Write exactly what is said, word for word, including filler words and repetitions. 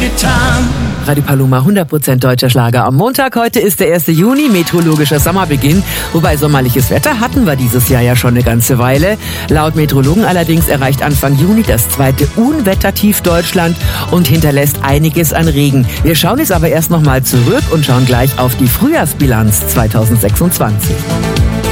getan. Radio Paloma, hundert Prozent deutscher Schlager am Montag. Heute ist der erste Juni, meteorologischer Sommerbeginn. Wobei sommerliches Wetter hatten wir dieses Jahr ja schon eine ganze Weile. Laut Meteorologen allerdings erreicht Anfang Juni das zweite Unwettertief Deutschland und hinterlässt einiges an Regen. Wir schauen jetzt aber erst nochmal zurück und schauen gleich auf die Frühjahrsbilanz zweitausendsechsundzwanzig.